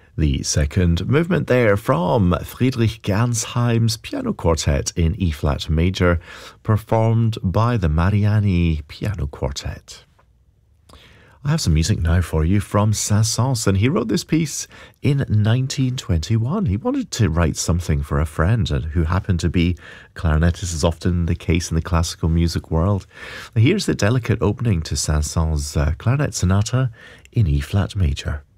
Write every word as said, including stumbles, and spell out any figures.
The second movement there from Friedrich Gansheim's Piano Quartet in E-flat major, performed by the Mariani Piano Quartet. I have some music now for you from Saint-Saëns, and he wrote this piece in nineteen twenty-one. He wanted to write something for a friend who happened to be clarinetist, as often the case in the classical music world. Here's the delicate opening to Saint-Saëns' uh, clarinet sonata in E-flat major.